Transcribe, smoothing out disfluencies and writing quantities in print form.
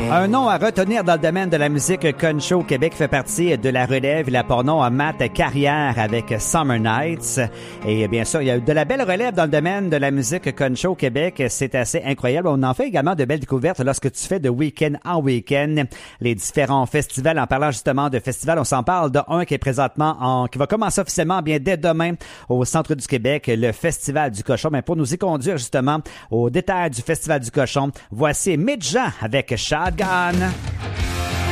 Un nom à retenir dans le domaine de la musique country au Québec fait partie de la relève. Il a pour nom à Matt Carrière avec Summer Nights. Et bien sûr, il y a de la belle relève dans le domaine de la musique country au Québec. C'est assez incroyable. On en fait également de belles découvertes lorsque tu fais de week-end en week-end les différents festivals. En parlant justement de festivals, on s'en parle d'un qui est présentement qui va commencer officiellement bien dès demain au centre du Québec, le Festival du Cochon. Mais pour nous y conduire justement aux détails du Festival du Cochon, voici Mitch Jean avec Shotgun.